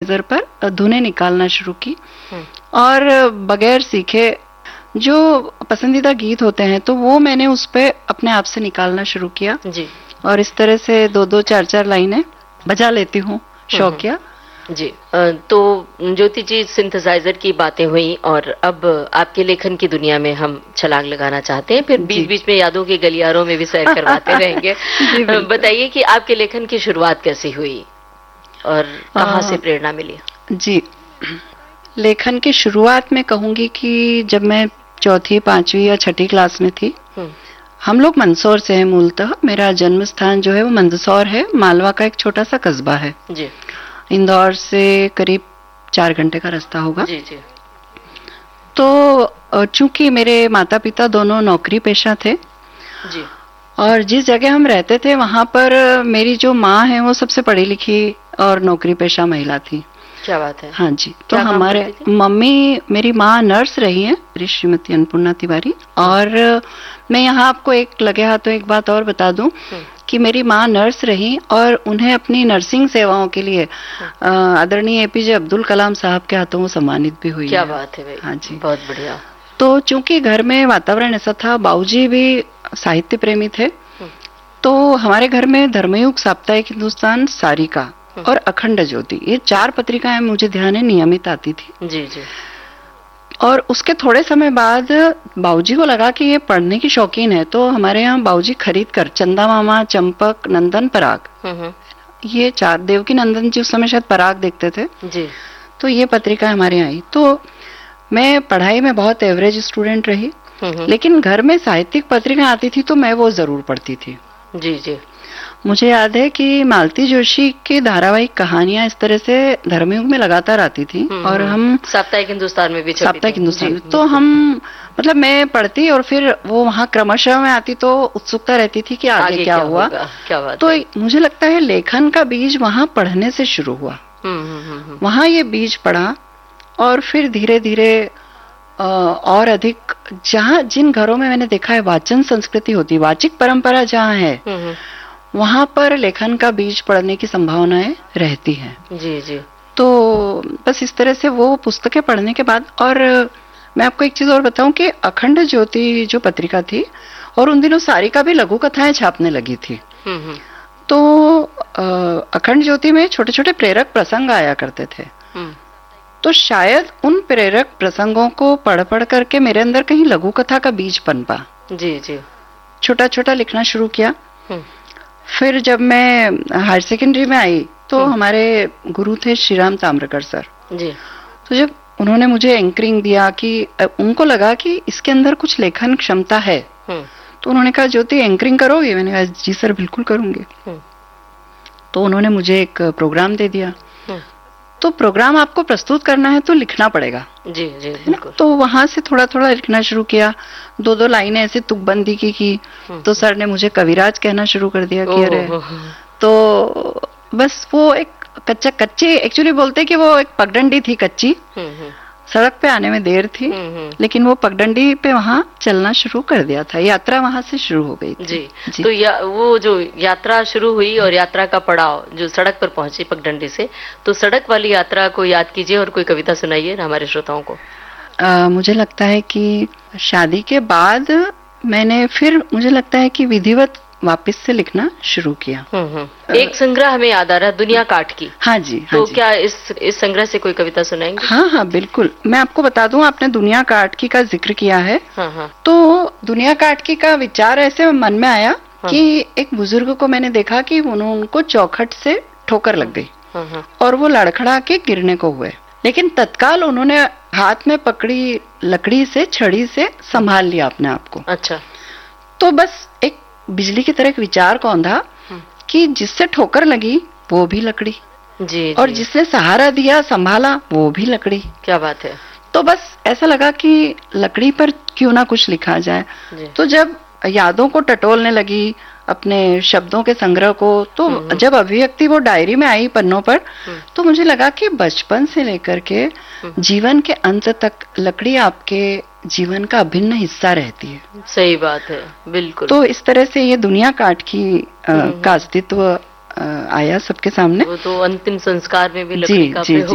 Synthesiser पर धुनें निकालना शुरू की और बगैर सीखे जो पसंदीदा गीत होते हैं तो वो मैंने उस पे अपने आप से निकालना शुरू किया जी। और इस तरह से 2-2 4-4 लाइनें बजा लेती हूँ शौकिया। जी। तो ज्योति जी, सिंथेसाइजर की बातें हुई और अब आपके लेखन की दुनिया में हम छलांग लगाना चाहते हैं, फिर बीच बीच में यादों के गलियारों में भी सैर करवाते रहेंगे। बताइए कि आपके लेखन की शुरुआत कैसे हुई और कहाँ से प्रेरणा मिली? जी, लेखन की शुरुआत में कहूंगी कि जब मैं 4th 5वीं या 6ठी क्लास में थी। हम लोग मंदसौर से हैं मूलतः, मेरा जन्म स्थान जो है वो मंदसौर है, मालवा का एक छोटा सा कस्बा है जी। इंदौर से करीब 4 घंटे का रास्ता होगा। जी जी। तो चूंकि मेरे माता पिता दोनों नौकरी पेशा थे जी। और जिस जगह हम रहते थे वहां पर मेरी जो माँ है वो सबसे पढ़ी लिखी और नौकरी पेशा महिला थी। क्या बात है? हाँ जी। तो हमारे मम्मी, मेरी माँ नर्स रही हैं, मेरी श्रीमती अन्नपूर्णा तिवारी। और मैं यहाँ आपको एक लगे हाथों एक बात और बता दूं कि मेरी माँ नर्स रही और उन्हें अपनी नर्सिंग सेवाओं के लिए आदरणीय एपीजे अब्दुल कलाम साहब के हाथों वो सम्मानित भी हुई। क्या बात है भाई। हाँ जी, बहुत बढ़िया। तो चूंकि घर में वातावरण ऐसा था, बाबूजी भी साहित्य प्रेमी थे, तो हमारे घर में धर्मयुग, साप्ताहिक हिंदुस्तान, सारिका और अखंड ज्योति, ये 4 पत्रिकाएं मुझे ध्यान है नियमित आती थी। जी जी। और उसके थोड़े समय बाद बाबूजी को लगा कि ये पढ़ने की शौकीन है, तो हमारे यहाँ बाबूजी खरीद कर चंदा मामा, चंपक, नंदन, पराग, ये 4, देवकी नंदन जी उस समय शायद पराग देखते थे जी। तो ये पत्रिका हमारे यहाँ आई। तो मैं पढ़ाई में बहुत एवरेज स्टूडेंट रही, लेकिन घर में साहित्यिक पत्रिका आती थी तो मैं वो जरूर पढ़ती थी। जी जी। मुझे याद है कि मालती जोशी की धारावाहिक कहानियां इस तरह से धर्मयुग में लगातार आती थी और हम साप्ताहिक हिंदुस्तान में भी, साप्ताहिक हिंदुस्तान में, तो हम मतलब मैं पढ़ती और फिर वो वहाँ क्रमशः में आती तो उत्सुकता रहती थी कि आगे क्या हुआ। क्या बात तो मुझे लगता है लेखन का बीज वहाँ पढ़ने से शुरू हुआ। वहाँ ये बीज पड़ा और फिर धीरे धीरे और अधिक, जहाँ जिन घरों में मैंने देखा है वाचन संस्कृति होती, वाचिक परंपरा जहाँ है वहां पर लेखन का बीज पड़ने की संभावनाएं रहती हैं। जी जी। तो बस इस तरह से वो पुस्तकें पढ़ने के बाद, और मैं आपको एक चीज और बताऊं कि अखंड ज्योति जो पत्रिका थी और उन दिनों सारिका भी लघु कथाएं छापने लगी थी, तो अखंड ज्योति में छोटे छोटे प्रेरक प्रसंग आया करते थे। तो शायद उन प्रेरक प्रसंगों को पढ़ पढ़ करके मेरे अंदर कहीं लघु कथा का बीज पनपा। जी जी। छोटा छोटा लिखना शुरू किया। फिर जब मैं हायर सेकेंडरी में आई तो हमारे गुरु थे श्रीराम ताम्रकर सर जी। तो जब उन्होंने मुझे एंकरिंग दिया कि उनको लगा कि इसके अंदर कुछ लेखन क्षमता है, तो उन्होंने कहा ज्योति एंकरिंग करोगे? मैंने कहा जी सर बिल्कुल करूंगी। तो उन्होंने मुझे एक प्रोग्राम दे दिया। तो प्रोग्राम आपको प्रस्तुत करना है तो लिखना पड़ेगा। जी जी बिल्कुल। तो वहां से थोड़ा थोड़ा लिखना शुरू किया, 2-2 लाइनें ऐसे तुकबंदी की। तो सर ने मुझे कविराज कहना शुरू कर दिया कि अरे, तो बस वो एक कच्ची एक्चुअली बोलते कि वो एक पगडंडी थी कच्ची, सड़क पे आने में देर थी, लेकिन वो पगडंडी पे वहाँ चलना शुरू कर दिया था। यात्रा वहाँ से शुरू हो गई थी। जी। तो वो जो यात्रा शुरू हुई और यात्रा का पड़ाव जो सड़क पर पहुंची पगडंडी से, तो सड़क वाली यात्रा को याद कीजिए और कोई कविता सुनाइए ना हमारे श्रोताओं को। मुझे लगता है कि शादी के बाद मैंने फिर मुझे लगता है कि विधिवत वापस से लिखना शुरू किया। एक संग्रह हमें याद आ रहा है, दुनिया काट की। हाँ जी। तो क्या इस संग्रह से कोई कविता सुनाएंगे? हाँ बिल्कुल। मैं आपको बता दूं, आपने दुनिया काट की का जिक्र किया है। तो दुनिया काट की का विचार ऐसे मन में आया कि एक बुजुर्ग को मैंने देखा कि उनको चौखट से ठोकर लग गई और वो लड़खड़ा के गिरने को हुए, लेकिन तत्काल उन्होंने हाथ में पकड़ी लकड़ी से, छड़ी से संभाल लिया अपने आप को। अच्छा। तो बस एक बिजली की तरह एक विचार कौंधा कि जिससे ठोकर लगी वो भी लकड़ी, जी, और जिसने सहारा दिया संभाला वो भी लकड़ी। क्या बात है। तो बस ऐसा लगा कि लकड़ी पर क्यों ना कुछ लिखा जाए। तो जब यादों को टटोलने लगी, अपने शब्दों के संग्रह को, तो जब अभिव्यक्ति वो डायरी में आई पन्नों पर, तो मुझे लगा कि बचपन से लेकर के जीवन के अंत तक लकड़ी आपके जीवन का अभिन्न हिस्सा रहती है। सही बात है, बिल्कुल। तो इस तरह से ये दुनिया काट की का अस्तित्व आया सबके सामने। वो तो अंतिम संस्कार में भी लकड़ी का प्रयोग